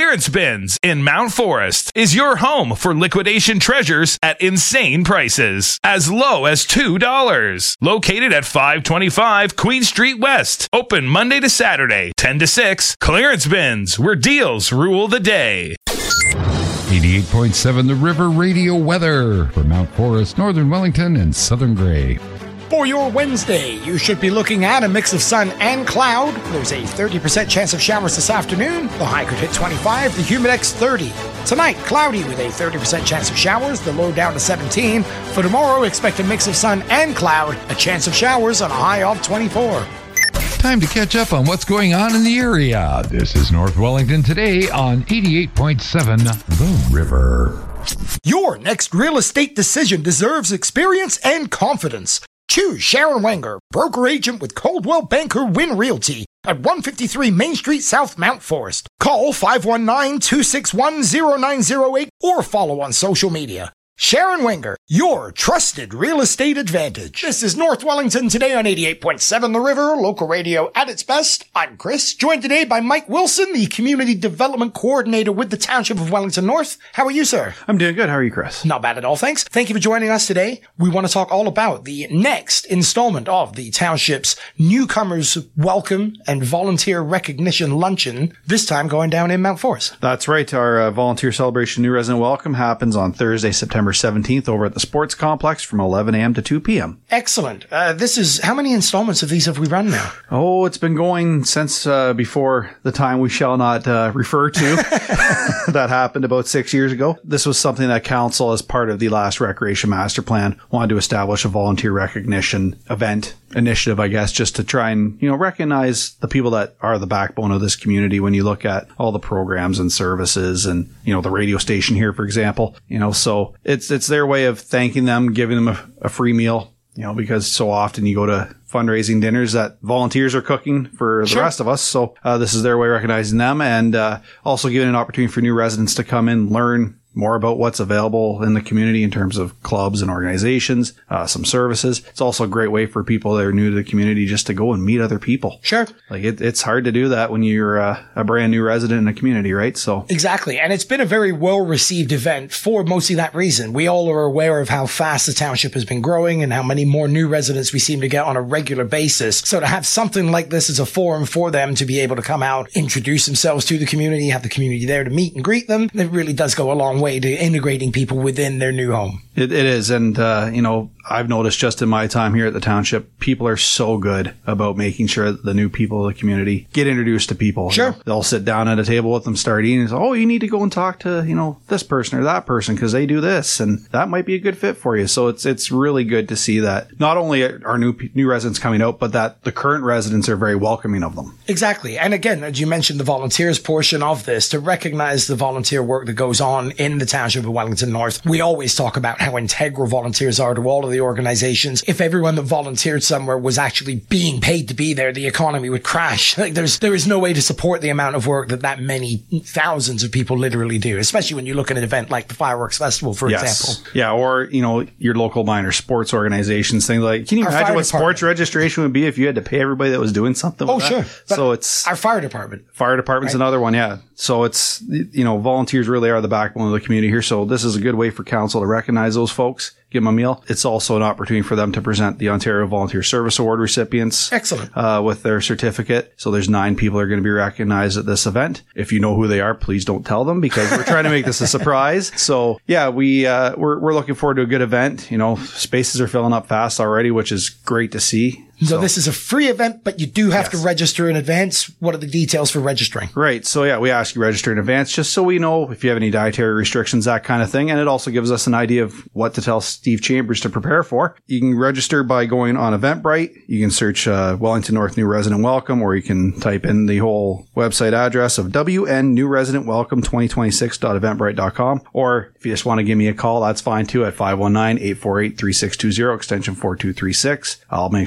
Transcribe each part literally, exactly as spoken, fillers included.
Clearance Bins in Mount Forest is your home for liquidation treasures at insane prices, as low as two dollars. Located at five twenty-five Queen Street West. Open Monday to Saturday, ten to six. Clearance Bins, where deals rule the day. eighty-eight point seven The River Radio weather for Mount Forest, Northern Wellington, and Southern Grey. For your Wednesday, you should be looking at a mix of sun and cloud. There's a thirty percent chance of showers this afternoon. The high could hit twenty-five, the humidex thirty. Tonight, cloudy with a thirty percent chance of showers, the low down to seventeen. For tomorrow, expect a mix of sun and cloud, a chance of showers on a high of twenty-four. Time to catch up on what's going on in the area. This is North Wellington today on eighty-eight point seven The River. Your next real estate decision deserves experience and confidence. Choose Sharon Wenger, broker agent with Coldwell Banker Win Realty at one fifty-three Main Street South, Mount Forest. Call five one nine, two six one, zero nine zero eight or follow on social media. Sharon Wenger, your trusted real estate advantage. This is North Wellington today on eighty-eight point seven The River, local radio at its best. I'm Chris, joined today by Mike Wilson, the Community Development Coordinator with the Township of Wellington North. How are you, sir? I'm doing good. How are you, Chris? Not bad at all, thanks. Thank you for joining us today. We want to talk all about the next installment of the Township's Newcomers Welcome and Volunteer Recognition Luncheon, this time going down in Mount Forest. That's right. Our uh, Volunteer Celebration New Resident Welcome happens on Thursday, September seventeenth over at the Sports Complex from eleven a.m. to two p.m. Excellent. Uh, this is, how many installments of these have we run now? Oh, it's been going since uh, before the time we shall not uh, refer to. That happened about six years ago. This was something that Council, as part of the last Recreation Master Plan, wanted to establish a volunteer recognition event initiative, I guess, just to try and, you know, recognize the people that are the backbone of this community when you look at all the programs and services and, you know, the radio station here, for example, you know, so it's, it's their way of thanking them, giving them a, a free meal, you know, because so often you go to fundraising dinners that volunteers are cooking for the Sure. rest of us. So uh, this is their way of recognizing them and uh, also giving an opportunity for new residents to come in, learn more about what's available in the community in terms of clubs and organizations, uh, some services. It's also a great way for people that are new to the community just to go and meet other people. Sure. Like it, it's hard to do that when you're uh, a brand new resident in a community, right? So Exactly. And it's been a very well-received event for mostly that reason. We all are aware of how fast the township has been growing and how many more new residents we seem to get on a regular basis. So to have something like this as a forum for them to be able to come out, introduce themselves to the community, have the community there to meet and greet them, it really does go a long way to integrating people within their new home. It, it is. And, uh, you know, I've noticed just in my time here at the township, people are so good about making sure that the new people of the community get introduced to people. Sure. You know, they'll sit down at a table with them, start eating, and say, oh, you need to go and talk to, you know, this person or that person because they do this and that might be a good fit for you. So it's it's really good to see that not only are new new residents coming out, but that the current residents are very welcoming of them. Exactly. And again, as you mentioned, the volunteers portion of this, to recognize the volunteer work that goes on in the township of Wellington North. We always talk about how integral volunteers are to all of the organizations. If everyone that volunteered somewhere was actually being paid to be there, the economy would crash. Like there's, there is no way to support the amount of work that that many thousands of people literally do, especially when you look at an event like the Fireworks Festival, for Yes. example. Yeah. Or, you know, your local minor sports organizations, things like, can you Our imagine fire what sports department. registration would be if you had to pay everybody that was doing something? Oh, with sure. that? But So it's our fire department. fire department's Right. another one. Yeah. So it's, you know, volunteers really are the backbone of the community here. So this is a good way for council to recognize those folks, give them a meal. It's also an opportunity for them to present the Ontario Volunteer Service Award recipients. Excellent. Uh, with their certificate. So there's nine people that are going to be recognized at this event. If you know who they are, please don't tell them because we're trying to make this a surprise. So yeah, we, uh, we're, we're looking forward to a good event. You know, spaces are filling up fast already, which is great to see. So, this is a free event, but you do have Yes. to register in advance. What are the details for registering? Right. So yeah, we ask you to register in advance just so we know if you have any dietary restrictions, that kind of thing. And it also gives us an idea of what to tell Steve Chambers to prepare for. You can register by going on Eventbrite. You can search uh, Wellington North New Resident Welcome, or you can type in the whole website address of W N New Resident Welcome twenty twenty-six dot eventbrite dot com. Or if you just want to give me a call, that's fine too at five one nine, eight four eight, three six two zero, extension four two three six. I'll make sure you get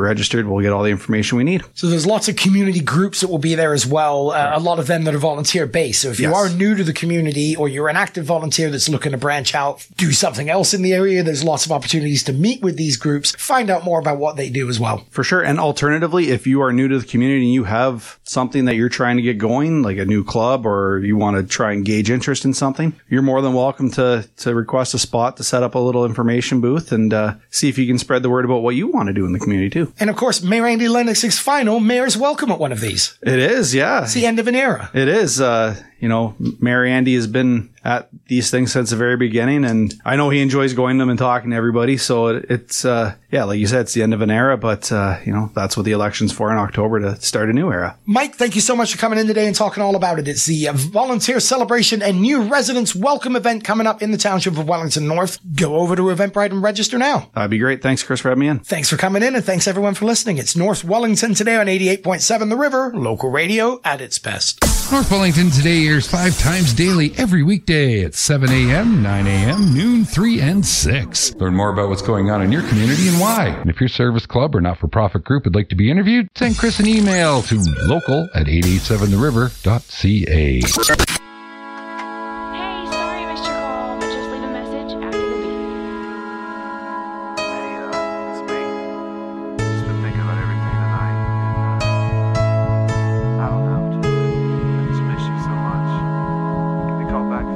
registered, we'll get all the information we need. So there's lots of community groups that will be there as well. Uh, Right. A lot of them that are volunteer based. So if you Yes. are new to the community or you're an active volunteer that's looking to branch out, do something else in the area, there's lots of opportunities to meet with these groups, find out more about what they do as well. For sure. And alternatively, if you are new to the community and you have something that you're trying to get going, like a new club, or you want to try and gauge interest in something, you're more than welcome to, to request a spot to set up a little information booth and uh, see if you can spread the word about what you want to do in the community too. And of course, Mayor Andy Lennox's final Mayor's Welcome at one of these. It is, yeah. It's the end of an era. It is. Uh, you know, Mayor Andy has been at these things since the very beginning, and I know he enjoys going to them and talking to everybody. So it, it's, uh, yeah, like you said, it's the end of an era, but, uh, you know, that's what the election's for in October, to start a new era. Mike, thank you so much for coming in today and talking all about it. It's the uh, Volunteer Celebration and New Residents Welcome event coming up in the township of Wellington North. Go over to Eventbrite and register now. That'd be great. Thanks, Chris, for having me in. Thanks for coming in, and thanks everyone for listening. It's North Wellington Today on eighty-eight point seven The River, local radio at its best. North Wellington Today airs five times daily every weekday at seven a.m., nine a.m., noon, three, and six. Learn more about what's going on in your community and why. And if your service club or not-for-profit group would like to be interviewed, send Chris an email to local at eight eight seven the river dot c a.